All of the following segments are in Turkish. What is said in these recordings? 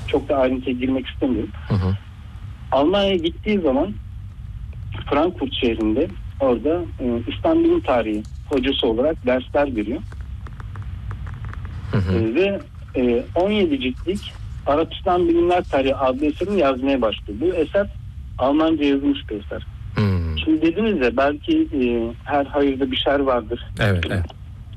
çok da ayrıntıya girmek istemiyorum. Hı hı. Almanya'ya gittiği zaman Frankfurt şehrinde orada İslam bilim tarihi hocası olarak dersler veriyor. Hı hı. Ve 17 ciltlik Arap İslam Bilimler Tarihi adlı eserini yazmaya başlıyor. Bu eser Almanca yazılmış bir eser. Hmm. Şimdi dediniz ya, belki her hayırda bir şer vardır. Evet, evet.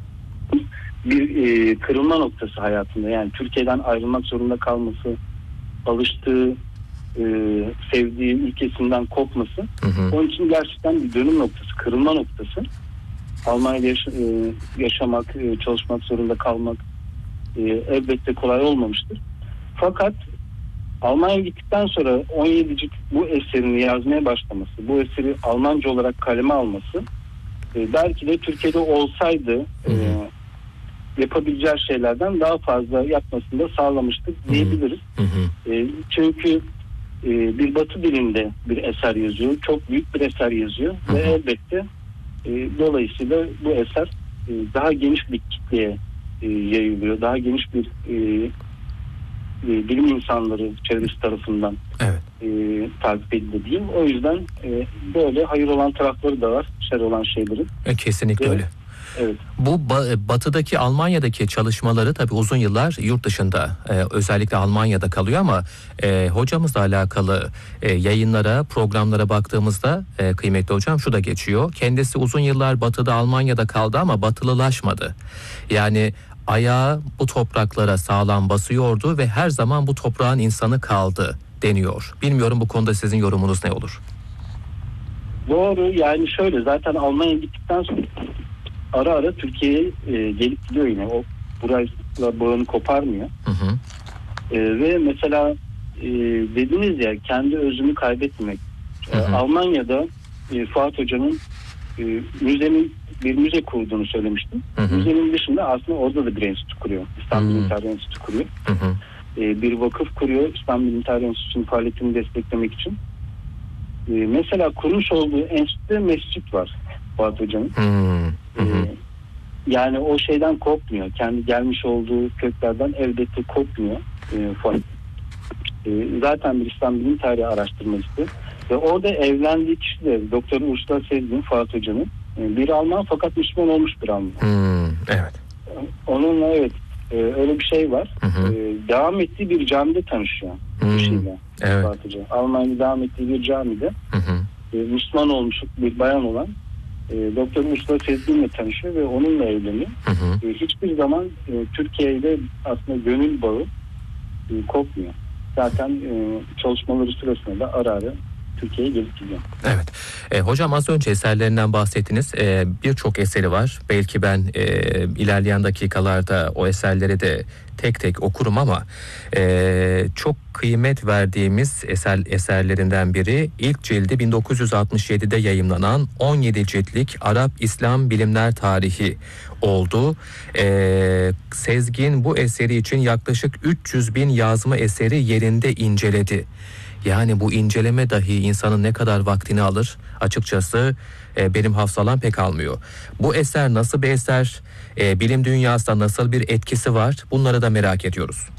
Bir kırılma noktası hayatında. Yani Türkiye'den ayrılmak zorunda kalması, alıştığı, sevdiği ülkesinden kopması. Hı hı. Onun için gerçekten bir dönüm noktası, kırılma noktası. Almanya'da yaşamak, çalışmak zorunda kalmak elbette kolay olmamıştır. Fakat Almanya'ya gittikten sonra 17 cilt bu eserini yazmaya başlaması, bu eseri Almanca olarak kaleme alması belki de Türkiye'de olsaydı yapabileceği şeylerden daha fazla yapmasını da sağlamıştır diyebiliriz. Hı hı. Çünkü bir Batı dilinde bir eser yazıyor, çok büyük bir eser yazıyor ve elbette dolayısıyla bu eser daha geniş bir kitleye yayılıyor, daha geniş bir bilim insanları çevresi tarafından Evet. takip edildi diyeyim. O yüzden böyle hayır olan tarafları da var, şer olan şeylerin. Kesinlikle Evet. öyle. Evet. Bu batıdaki, Almanya'daki çalışmaları tabii uzun yıllar yurt dışında, özellikle Almanya'da kalıyor ama hocamızla alakalı yayınlara, programlara baktığımızda kıymetli hocam şu da geçiyor. Kendisi uzun yıllar batıda, Almanya'da kaldı ama batılılaşmadı. Yani ayağı bu topraklara sağlam basıyordu ve her zaman bu toprağın insanı kaldı deniyor. Bilmiyorum, bu konuda sizin yorumunuz ne olur? Doğru, yani şöyle, zaten Almanya'ya gittikten sonra ara ara Türkiye'ye gelip gidiyor yine. O burayla bağını koparmıyor. Hı hı. Ve mesela dediniz ya, kendi özümü kaybetmemek. Almanya'da Fuat Hoca'nın bir müze kurduğunu söylemiştim. Hı hı. Müzenin dışında aslında orada da bir enstitü kuruyor. İslam Bilim Tarihi Enstitüsü kuruyor. Hı hı. Bir vakıf kuruyor İslam Bilim Tarihi Enstitüsü'nün faaliyetini desteklemek için. Mesela kurmuş olduğu enstitüde mescit var Fuat Hoca'nın. Hı hı. Yani o şeyden kopmuyor. Kendi gelmiş olduğu köklerden elbette kopmuyor. Zaten bir İslam Bilim Tarihi araştırmacısı. Ve orada evlendiği kişi de Doktor Ursula Sezgin, Fuat Hoca'nın. Bir Alman fakat Müslüman olmuş bir Alman. Evet. Onunla öyle bir şey var. Hı hı. Devam ettiği bir camide tanışıyor. Kişiyle. Evet. Fuat Hoca. Almanya'da devam ettiği bir camide Müslüman olmuş bir bayan olan Doktor Ursula Sezgin'le tanışıyor ve onunla evleniyor. Hı hı. Hiçbir zaman Türkiye ile aslında gönül bağı kopmuyor. Zaten çalışmaları sırasında da ara ara Türkiye'ye gelip gidiyor. Evet. Hocam az önce eserlerinden bahsettiniz. Birçok eseri var. Belki ben ilerleyen dakikalarda o eserleri de tek tek okurum ama çok kıymet verdiğimiz eserlerinden biri ilk cildi 1967'de yayımlanan 17 ciltlik Arap İslam Bilimler Tarihi oldu. Sezgin bu eseri için yaklaşık 300 bin yazma eseri yerinde inceledi. Yani bu inceleme dahi insanın ne kadar vaktini alır? Açıkçası benim hafsalam pek almıyor. Bu eser nasıl bir eser? Bilim dünyasında nasıl bir etkisi var? Bunları da merak ediyoruz.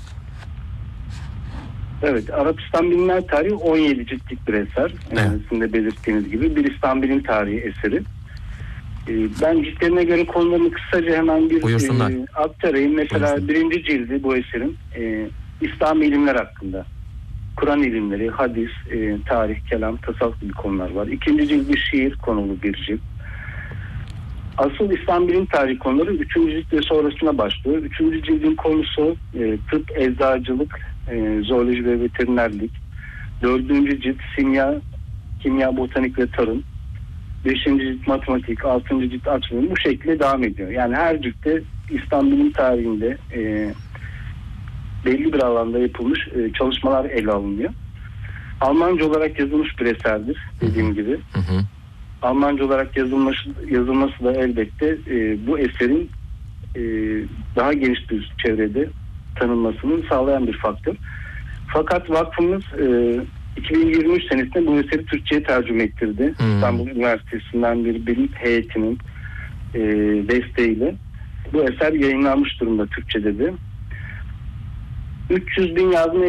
Evet, Arap İslam Bilimler Tarihi 17 ciltlik bir eser. Evet. Sizin de belirttiğiniz gibi bir İslam Bilim Tarihi eseri. Ben ciltlerine göre konularını kısaca hemen bir aktarayım. Mesela Buyursun. birinci cildi bu eserin İslam ilimler hakkında. Kur'an ilimleri, hadis, tarih, kelam, tasavvuf gibi konular var. İkinci cildi şiir konulu bir cilt. Asıl İslam bilim tarihi konuları 3. cilt ve sonrasına başlıyor. 3. cildin konusu tıp, eczacılık, zooloji ve veterinerlik. 4. cilt kimya, botanik ve tarım. 5. cilt matematik, 6. cilt açılım, bu şekilde devam ediyor. Yani her ciltte İslam bilim tarihinde belli bir alanda yapılmış çalışmalar ele alınıyor. Almanca olarak yazılmış bir eserdir dediğim gibi. Hı hı. Almanca olarak yazılması da elbette bu eserin daha geniş bir çevrede tanınmasını sağlayan bir faktör. Fakat vakfımız 2023 senesinde bu eseri Türkçe'ye tercüme ettirdi. İstanbul Üniversitesi'nden bir bilim heyetinin desteğiyle bu eser yayınlanmış durumda Türkçe'de de. 300 bin yazma